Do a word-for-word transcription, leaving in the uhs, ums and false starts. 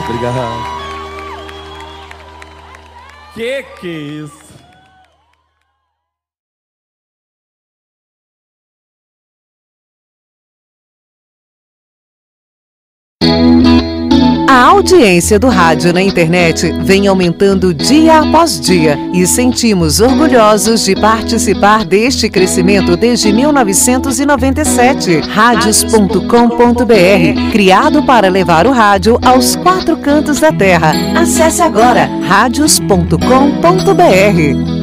Obrigado. Que que é isso? A audiência do rádio na internet vem aumentando dia após dia e sentimos orgulhosos de participar deste crescimento desde mil novecentos e noventa e sete. Rádios ponto com ponto br, criado para levar o rádio aos quatro cantos da terra. Acesse agora rádios ponto com ponto br.